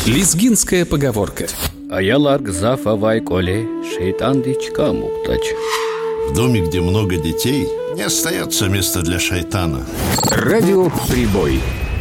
Лезгинская поговорка. Аялар гзафавай коле шейтан дичка муктач. В доме, где много детей, не остается места для шайтана. Радиоприбой.